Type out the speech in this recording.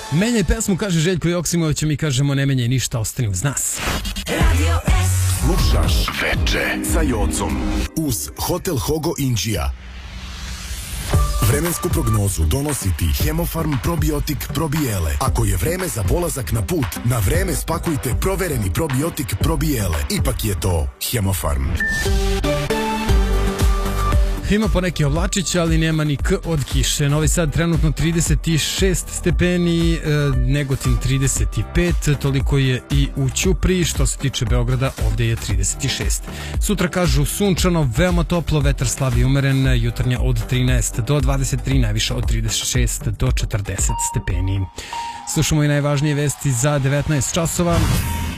Menjaj pesmu, kaže Željko Joksimović, mi kažemo ne menjaj ništa, ostani uz nas. Radio S. Slušaš Veče sa Jocom uz Hotel Hogo Inđija. Vremensku prognozu donosi ti Hemofarm probiotik probijele. Ako je vreme za polazak na put, na vreme spakujte provereni probiotik probijele. Ipak je to Hemofarm. Ima poneki oblačić, ali nema ni k od kiše. Novi Sad trenutno 36 stepeni, Negotin 35, toliko je i u Ćupriji. Što se tiče Beograda, ovde je 36. Sutra kažu sunčano, veoma toplo, vetar slab i umeren, jutarnja od 13 do 23, najviša od 36 do 40 stepeni. Slušamo i najvažnije vesti za 19 časova.